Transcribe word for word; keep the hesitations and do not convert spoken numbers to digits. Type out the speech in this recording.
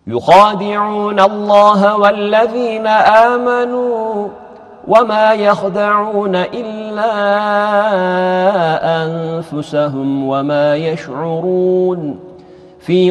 يخادعون الله والذين آمنوا وما يخدعون إلا أنفسهم وما يشعرون. في